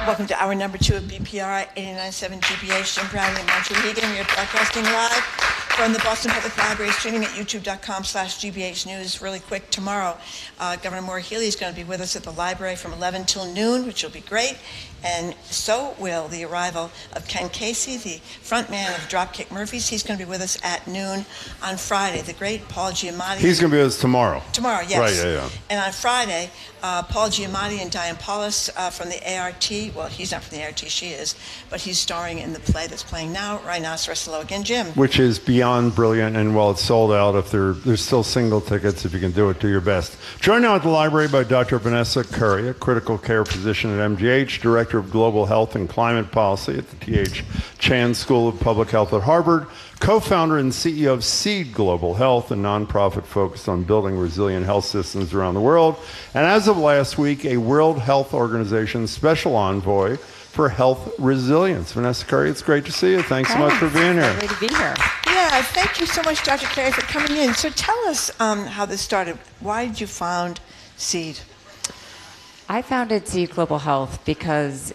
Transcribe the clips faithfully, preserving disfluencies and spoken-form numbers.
Welcome to hour number two of B P R eighty-nine point seven G B H. Jim Brown and Marshall Regan. We are broadcasting live from the Boston Public Library, streaming at youtube.com slash GBH News. Really quick, tomorrow, uh, Governor Maura Healey is going to be with us at the library from eleven till noon, which will be great. And so will the arrival of Ken Casey, the frontman of Dropkick Murphys. He's going to be with us at noon on Friday. The great Paul Giamatti. He's going to be with us tomorrow. Tomorrow, yes. Right, yeah, yeah. And on Friday, uh, Paul Giamatti and Diane Paulus uh, from the A R T. Well, he's not from the A R T, she is. But he's starring in the play that's playing now, Rhinoceros Hello Again, Jim. Which is beyond brilliant, and while it's sold out, if there, there's still single tickets, if you can do it, do your best. Joined now at the library by Doctor Vanessa Curry, a critical care physician at M G H, Director of Global Health and Climate Policy at the T H Chan School of Public Health at Harvard, co-founder and C E O of Seed Global Health, a nonprofit focused on building resilient health systems around the world, and as of last week, a World Health Organization special envoy for health resilience. Vanessa Curry, it's great to see you. Thanks so much for being here. Great to be here. Yeah, thank you so much, Doctor Curry, for coming in. So tell us um, how this started. Why did you found Seed? I founded Seed Global Health because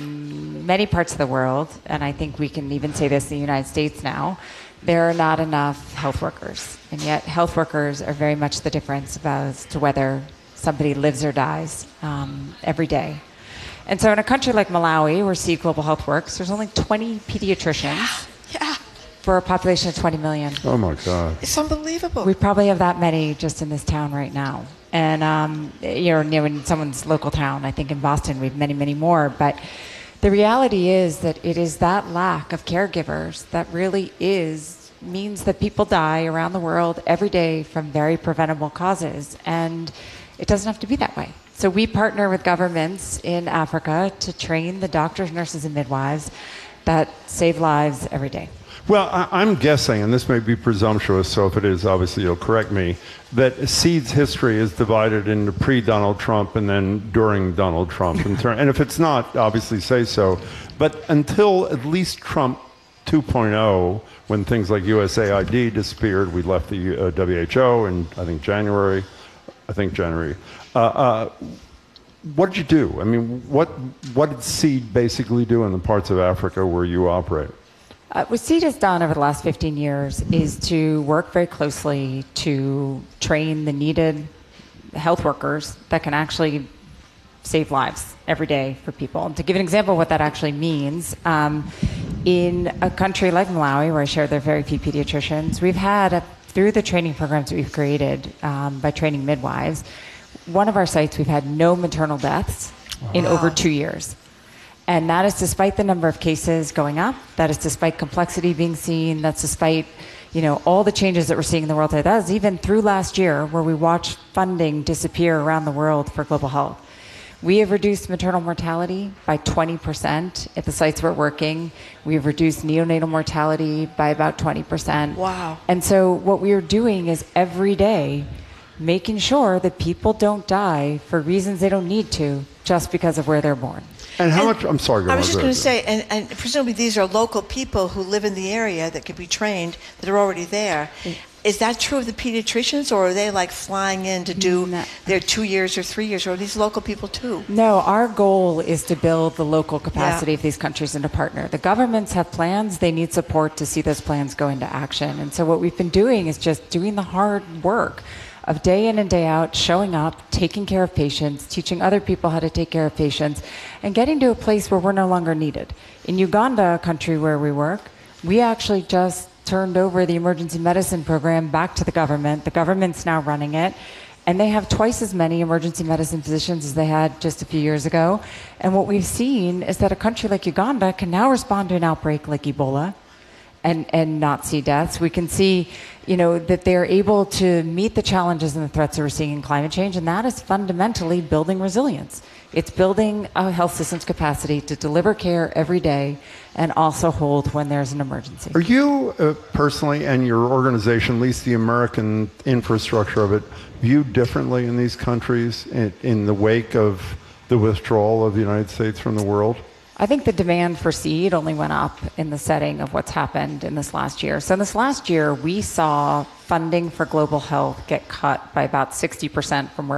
in many parts of the world, and I think we can even say this in the United States now, there are not enough health workers. And yet health workers are very much the difference as to whether somebody lives or dies um, every day. And so in a country like Malawi, where Seed Global Health works, there's only twenty pediatricians Yeah. for a population of twenty million. Oh my God. It's unbelievable. We probably have that many just in this town right now. And um, you know, in someone's local town, I think in Boston, we have many, many more. But the reality is that it is that lack of caregivers that really is, means that people die around the world every day from very preventable causes. And it doesn't have to be that way. So we partner with governments in Africa to train the doctors, nurses, and midwives that save lives every day. Well, I, I'm guessing, and this may be presumptuous, so if it is, obviously you'll correct me, that Seed's history is divided into pre-Donald Trump and then during Donald Trump. In turn, and if it's not, obviously say so. But until at least Trump two point oh, when things like U S A I D disappeared, we left the uh, W H O in, I think, January. I think January. Uh, uh, what did you do? I mean, what, what did Seed basically do in the parts of Africa where you operate? Uh, what Seed has done over the last fifteen years is to work very closely to train the needed health workers that can actually save lives every day for people. And to give an example of what that actually means, um, in a country like Malawi, where I share there are very few pediatricians, we've had, a, through the training programs that we've created um, by training midwives, one of our sites, we've had no maternal deaths wow. in over two years. And that is despite the number of cases going up. That is despite complexity being seen. That's despite, you know, all the changes that we're seeing in the world today. That is even through last year, where we watched funding disappear around the world for global health. We have reduced maternal mortality by twenty percent at the sites we're working. We have reduced neonatal mortality by about twenty percent. Wow. And so what we are doing is every day making sure that people don't die for reasons they don't need to just because of where they're born. And how and much, I'm sorry, go I was on, just go going to ahead. say, and, and presumably these are local people who live in the area that could be trained, that are already there. Is that true of the pediatricians, or are they like flying in to do No. their two years or three years, or are these local people too? No, our goal is to build the local capacity Yeah. of these countries and to partner. The governments have plans. They need support to see those plans go into action. And so what we've been doing is just doing the hard work of day in and day out, showing up, taking care of patients, teaching other people how to take care of patients, and getting to a place where we're no longer needed. In Uganda, a country where we work, we actually just turned over the emergency medicine program back to the government. The government's now running it, and they have twice as many emergency medicine physicians as they had just a few years ago. And what we've seen is that a country like Uganda can now respond to an outbreak like Ebola and, and not see deaths. We can see, you know, that they're able to meet the challenges and the threats that we're seeing in climate change, and that is fundamentally building resilience. It's building a health system's capacity to deliver care every day and also hold when there's an emergency. Are you uh, personally and your organization, at least the American infrastructure of it, viewed differently in these countries in, in the wake of the withdrawal of the United States from the world? I think the demand for Seed only went up in the setting of what's happened in this last year. So in this last year, we saw funding for global health get cut by about sixty percent from where